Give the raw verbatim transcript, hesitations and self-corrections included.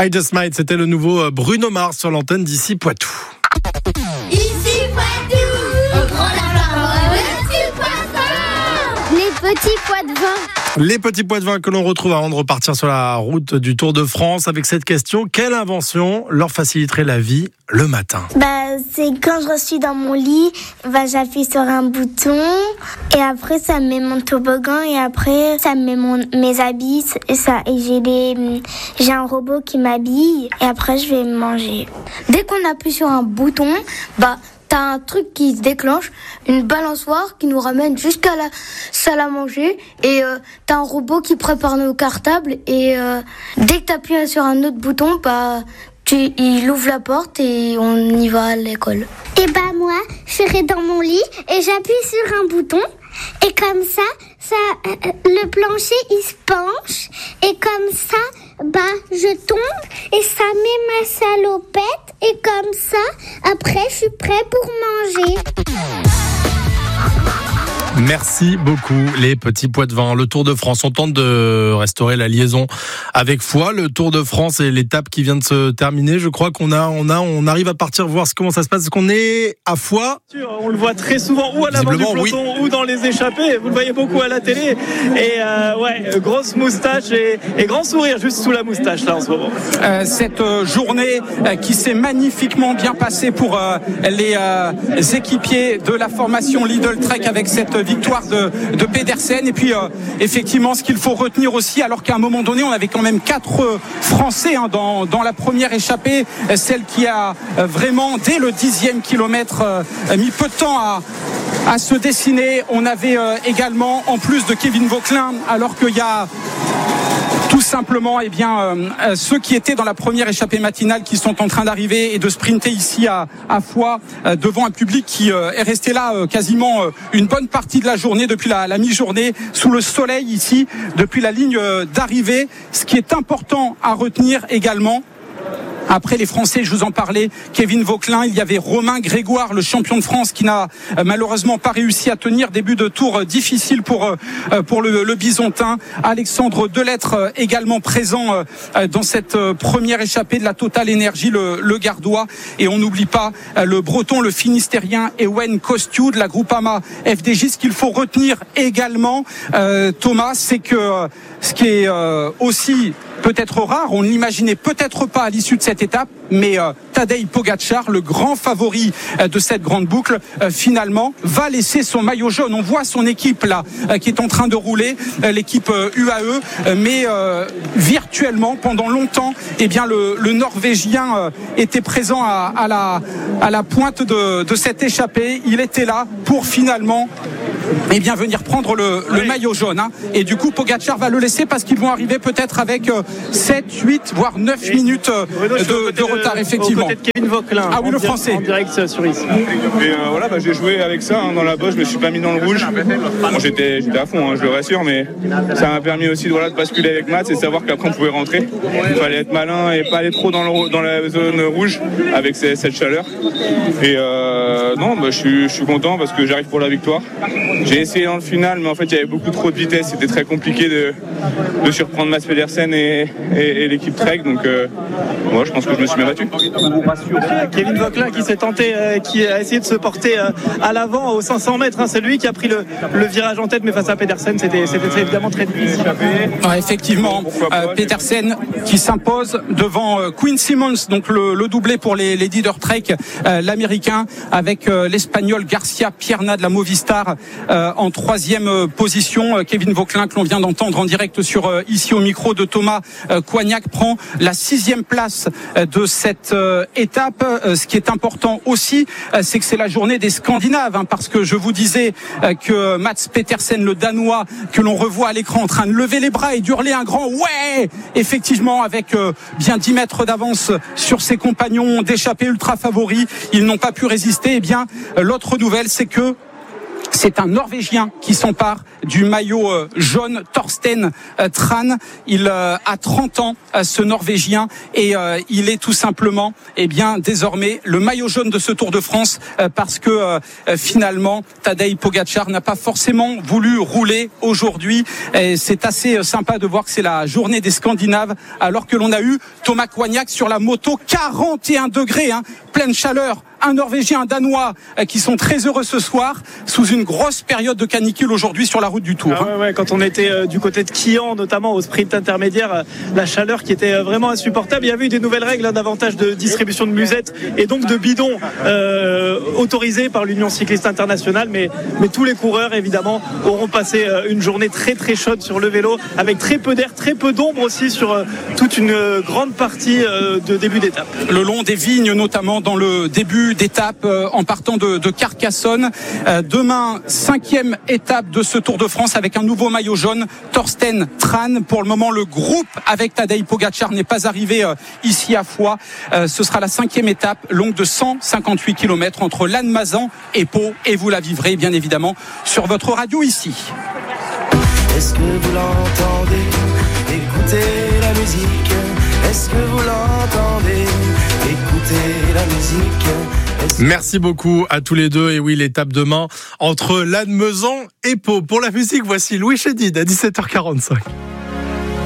I Just Might, c'était le nouveau Bruno Mars sur l'antenne d'ici Poitou. Ici Poitou, on prend la parole, petit poisson. Les petits pois de vin. Les petits pois de vin que l'on retrouve avant de repartir sur la route du Tour de France avec cette question: quelle invention leur faciliterait la vie le matin? Bah, c'est quand je suis dans mon lit, bah, j'appuie sur un bouton et après ça me met mon toboggan et après ça me met mon, mes habits et ça et j'ai des j'ai un robot qui m'habille et après je vais manger. Dès qu'on appuie sur un bouton, bah t'as un truc qui se déclenche, une balançoire qui nous ramène jusqu'à la salle à manger et euh, t'as un robot qui prépare nos cartables et euh, dès que t'appuies sur un autre bouton, bah tu, il ouvre la porte et on y va à l'école. Et bah moi, je serai dans mon lit et j'appuie sur un bouton et comme ça, ça euh, le plancher il se penche et comme ça, bah je tombe et ça met ma salopette et comme ça, après je suis prêt pour manger. Merci beaucoup les petits pois de vin. Le Tour de France, on tente de restaurer la liaison avec Foix. Le Tour de France et l'étape qui vient de se terminer, je crois qu'on a, on a, on arrive à partir voir comment ça se passe. Est-ce qu'on est à Foix? On le voit très souvent ou à l'avant du peloton oui. ou dans les échappées. Vous le voyez beaucoup à la télé. Et euh, ouais, grosse moustache et, et grand sourire juste sous la moustache là en ce moment. Euh, cette euh, journée euh, qui s'est magnifiquement bien passée pour euh, les euh, équipiers de la formation Lidl Trek avec cette victoire de, de Pedersen. Et puis euh, effectivement ce qu'il faut retenir aussi, alors qu'à un moment donné on avait quand même quatre euh, Français hein, dans, dans la première échappée, euh, celle qui a euh, vraiment dès le dixième kilomètre euh, mis peu de temps à, à se dessiner. On avait euh, également en plus de Kevin Vauquelin, alors qu'il y a tout simplement eh bien, euh, ceux qui étaient dans la première échappée matinale qui sont en train d'arriver et de sprinter ici à, à Foix euh, devant un public qui euh, est resté là euh, quasiment euh, une bonne partie de la journée depuis la, la mi-journée sous le soleil ici depuis la ligne euh, d'arrivée. Ce qui est important à retenir également, après les Français, je vous en parlais, Kevin Vauquelin, il y avait Romain Grégoire, le champion de France, qui n'a euh, malheureusement pas réussi à tenir. Début de tour euh, difficile pour euh, pour le, le Bisontin. Alexandre Delettre euh, également présent euh, dans cette euh, première échappée de la Total Énergie, le, le Gardois. Et on n'oublie pas euh, le Breton, le Finistérien Ewen Kostiou de la Groupama F D J. Ce qu'il faut retenir également, euh, Thomas, c'est que euh, ce qui est euh, aussi peut-être rare, on ne l'imaginait peut-être pas à l'issue de cette étape, mais euh, Tadej Pogačar, le grand favori euh, de cette grande boucle, euh, finalement va laisser son maillot jaune. On voit son équipe là euh, qui est en train de rouler, euh, l'équipe euh, U A E, euh, mais euh, virtuellement pendant longtemps, eh bien le, le Norvégien euh, était présent à, à la à la pointe de, de cette échappée. Il était là pour finalement eh bien venir prendre le, le oui. maillot jaune. Hein. Et du coup, Pogačar va le laisser parce qu'ils vont arriver peut-être avec euh, sept, huit, voire neuf et minutes euh, de, de retard, effectivement. Au côté de Kevin Vauquelin, ah oui, le français. En direct sur Is. Et euh, voilà, bah, j'ai joué avec ça hein, dans la bosse, je me suis pas mis dans le rouge. Bon, j'étais, j'étais à fond, hein, je le rassure, mais ça m'a permis aussi de, voilà, de basculer avec Mats et savoir qu'après on pouvait rentrer. Il fallait être malin et pas aller trop dans, le, dans la zone rouge avec ces, cette chaleur. Et euh, non, bah, je, suis, je suis content parce que j'arrive pour la victoire. J'ai essayé dans le final, mais en fait il y avait beaucoup trop de vitesse, c'était très compliqué de, de surprendre Mats Pedersen et, et, et l'équipe Trek, donc euh, moi je pense que je me suis bien battu. Kevin Vauquelin qui s'est tenté, euh, qui a essayé de se porter euh, à l'avant aux cinq cents mètres, hein, c'est lui qui a pris le, le virage en tête, mais face à Pedersen c'était, c'était très, évidemment très difficile. Ouais, effectivement, euh, Pedersen qui s'impose devant euh, Quinn Simmons, donc le, le doublé pour les, les leaders Trek, euh, l'américain, avec euh, l'espagnol Garcia Pierna de la Movistar euh, en troisième euh, position. Euh, Kevin Vauquelin que l'on vient d'entendre en direct sur euh, ici au micro de Thomas euh, Coignac prend la sixième place euh, de cette euh, étape. Euh, ce qui est important aussi, euh, c'est que c'est la journée des Scandinaves, hein, parce que je vous disais euh, que Mats Pedersen, le Danois, que l'on revoit à l'écran en train de lever les bras et d'hurler un grand ouais, effectivement avec euh, bien dix mètres d'avance sur ses compagnons d'échappée ultra favoris, ils n'ont pas pu résister. Et bien euh, l'autre nouvelle, c'est que C'est un Norvégien qui s'empare du maillot euh, jaune, Thorsten euh, Tran. Il euh, a trente ans, euh, ce Norvégien, et euh, il est tout simplement, eh bien, désormais le maillot jaune de ce Tour de France, euh, parce que euh, finalement, Tadej Pogačar n'a pas forcément voulu rouler aujourd'hui. Et c'est assez sympa de voir que c'est la journée des Scandinaves, alors que l'on a eu Thomas Coignac sur la moto, quarante et un degrés, hein, pleine chaleur. Un Norvégien, un Danois euh, qui sont très heureux ce soir, sous une grosse période de canicule aujourd'hui sur la route du Tour. Ah ouais, ouais, quand on était euh, du côté de Quillan, notamment au sprint intermédiaire, euh, la chaleur qui était euh, vraiment insupportable. Il y avait eu des nouvelles règles, hein, davantage de distribution de musettes et donc de bidons euh, autorisés par l'Union cycliste internationale. Mais, mais tous les coureurs, évidemment, auront passé euh, une journée très très chaude sur le vélo, avec très peu d'air, très peu d'ombre aussi sur euh, toute une euh, grande partie euh, de début d'étape. Le long des vignes, notamment dans le début d'étape euh, en partant de, de Carcassonne. Euh, demain, cinquième étape de ce Tour de France avec un nouveau maillot jaune, Thorsten Tran. Pour le moment, le groupe avec Tadej Pogačar n'est pas arrivé euh, ici à Foix. Euh, ce sera la cinquième étape, longue de cent cinquante-huit kilomètres entre Lannemezan et Pau. Et vous la vivrez bien évidemment sur votre radio ici. Est-ce que vous l'entendez? Écoutez la musique. Est-ce que vous l'entendez? Écoutez la musique. Merci beaucoup à tous les deux. Et oui, l'étape demain entre Lannemezan et Pau. Pour la musique, voici Louis Chédid à dix-sept heures quarante-cinq.